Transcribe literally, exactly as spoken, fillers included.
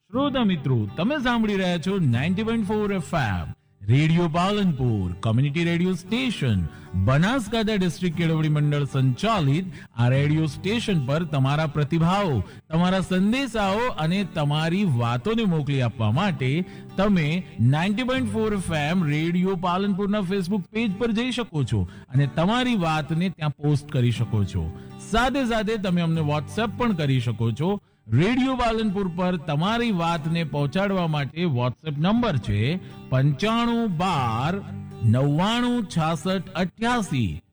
શ્રોતા મિત્રો, તમે સાંભળી રહ્યા છો ninety point four FM radio Palanpur, community radio station, Banaskantha district કેળવણી મંડળ સંચાલિત આ રેડિયો સ્ટેશન પર તમારા પ્રતિભાવો, તમારા સંદેશાઓ અને તમારી વાતોને મોકલી આપવા માટે તમે ninety point four FM radio પાલનપુરના Facebook page પર જઈ શકો છો અને તમારી વાતને ત્યાં પોસ્ટ કરી શકો છો. સાથે સાથે તમે અમને વોટ્સએપ પણ કરી શકો છો. રેડિયો પાલનપુર પર તમારી વાતને પહોંચાડવા માટે વોટ્સએપ નંબર છે પંચાણું બાર નવ્વાણું છાસઠ અઠ્યાસી.